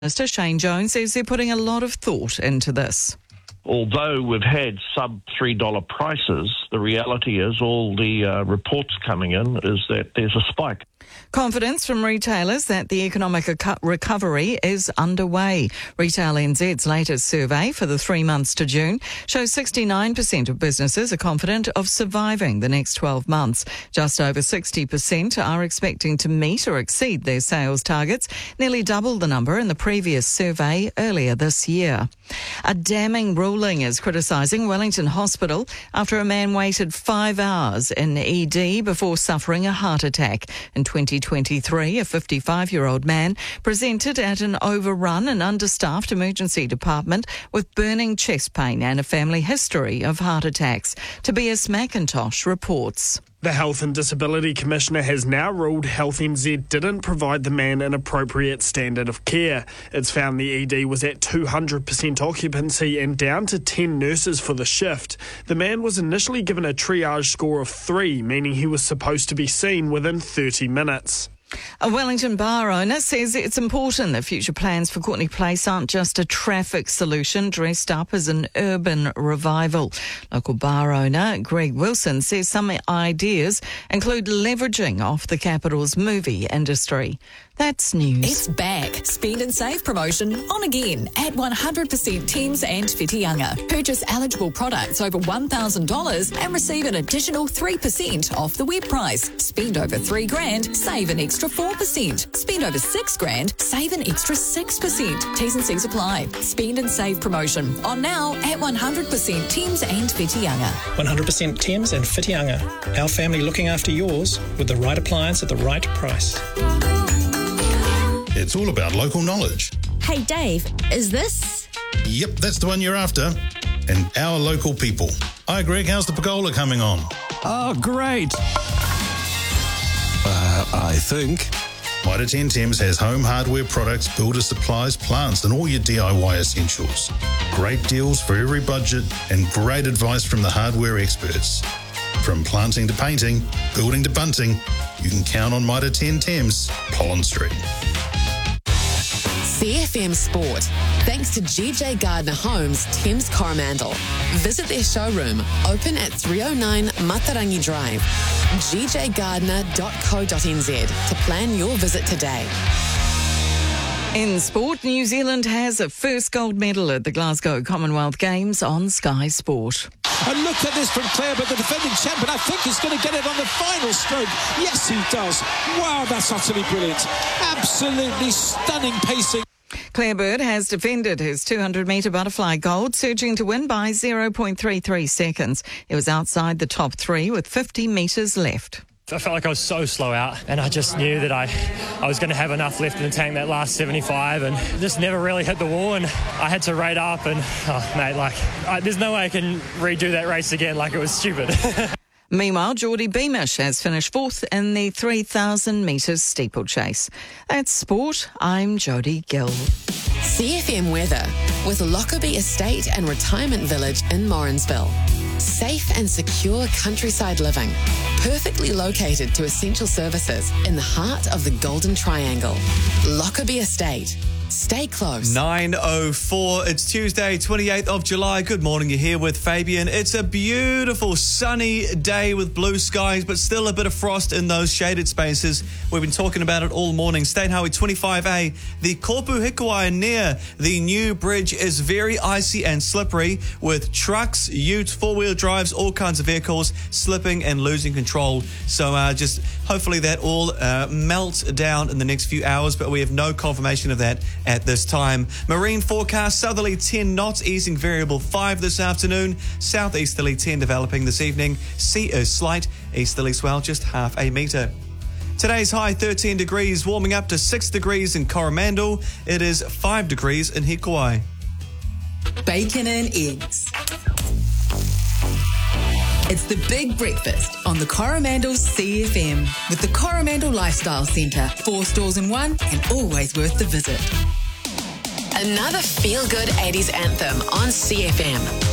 Minister Shane Jones says they're putting a lot of thought into this. Although we've had sub-$3 prices, the reality is all the reports coming in is that there's a spike. Confidence from retailers that the economic recovery is underway. Retail NZ's latest survey for the 3 months to June shows 69% of businesses are confident of surviving the next 12 months. Just over 60% are expecting to meet or exceed their sales targets, nearly double the number in the previous survey earlier this year. A damning ruling is criticising Wellington Hospital after a man waited 5 hours in ED before suffering a heart attack. In 2023, a 55-year-old man presented at an overrun and understaffed emergency department with burning chest pain and a family history of heart attacks. Tobias McIntosh reports. The Health and Disability Commissioner has now ruled Health NZ didn't provide the man an appropriate standard of care. It's found the ED was at 200% occupancy and down to 10 nurses for the shift. The man was initially given a triage score of 3, meaning he was supposed to be seen within 30 minutes. A Wellington bar owner says it's important that future plans for Courtney Place aren't just a traffic solution dressed up as an urban revival. Local bar owner Greg Wilson says some ideas include leveraging off the capital's movie industry. That's news. It's back. Spend and save promotion on again at 100% Thames and Whitianga. Purchase eligible products over $1,000 and receive an additional 3% off the web price. Spend over $3,000, save an extra 4%. Spend over $6,000, save an extra 6%. T's and C's apply. Spend and save promotion on now at 100% Thames and Whitianga. 100% Thames and Whitianga. Our family looking after yours with the right appliance at the right price. It's all about local knowledge. Hey Dave, is this? Yep, that's the one you're after. And our local people. Hi Greg, how's the pergola coming on? Oh, great. I think. Mitre 10 Thames has home hardware products, builder supplies, plants and all your DIY essentials. Great deals for every budget and great advice from the hardware experts. From planting to painting, building to bunting, you can count on Mitre 10 Thames, Pollen Street. CFM Sport. Thanks to GJ Gardner Homes, Thames Coromandel. Visit their showroom, open at 309 Matarangi Drive. gjgardner.co.nz to plan your visit today. In sport, New Zealand has a first gold medal at the Glasgow Commonwealth Games on Sky Sport. And look at this from Claire, but the defending champion, I think he's going to get it on the final stroke. Yes, he does. Wow, that's utterly brilliant. Absolutely stunning pacing. Claire Bird has defended his 200-metre butterfly gold, surging to win by 0.33 seconds. He was outside the top 3 with 50 metres left. I felt like I was so slow out, and I just knew that I was going to have enough left in the tank that last 75, and just never really hit the wall, and I had to rate up, and there's no way I can redo that race again. It was stupid. Meanwhile, Geordie Beamish has finished 4th in the 3,000 metres steeplechase. That's sport. I'm Jodie Gill. CFM weather with Lockerbie Estate and Retirement Village in Morrinsville. Safe and secure countryside living, perfectly located to essential services in the heart of the Golden Triangle. Lockerbie Estate. Stay close. 9:04. It's Tuesday, 28th of July. Good morning. You're here with Fabian. It's a beautiful sunny day with blue skies, but still a bit of frost in those shaded spaces. We've been talking about it all morning. State Highway 25A, the Kopu Hikuai near the new bridge is very icy and slippery with trucks, utes, four-wheel drives, all kinds of vehicles slipping and losing control. So just hopefully that all melts down in the next few hours, but we have no confirmation of that at this time. Marine forecast, southerly 10 knots, easing variable 5 this afternoon. Southeasterly 10 developing this evening. Sea is slight, easterly swell just half a metre. Today's high 13 degrees, warming up to 6 degrees in Coromandel. It is 5 degrees in Hikuai. Bacon and eggs. It's the big breakfast on the Coromandel CFM with the Coromandel Lifestyle Centre. 4 stores in one and always worth the visit. Another feel-good 80s anthem on CFM.